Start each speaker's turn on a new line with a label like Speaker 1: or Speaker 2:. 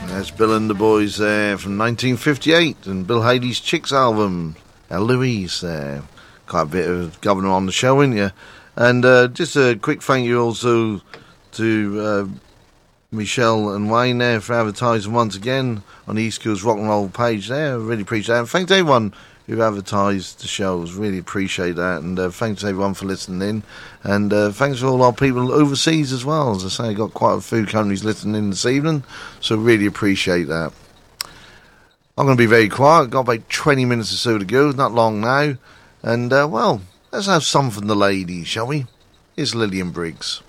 Speaker 1: That's Bill and the Boys there from 1958 and Bill Haley's Chicks album. Louise there. Quite a bit of governor on the show, isn't you? And just a quick thank you also to Michelle and Wayne there for advertising once again on the East Coast Rock and Roll page there. I really appreciate that. And thanks to everyone who advertised the shows. Really appreciate that. And thanks to everyone for listening in. And thanks to all our people overseas as well. As I say, got quite a few countries listening in this evening. So really appreciate that. I'm going to be very quiet. Got about 20 minutes or so to go. Not long now. And, well, let's have some from the ladies, shall we? Here's Lillian Briggs.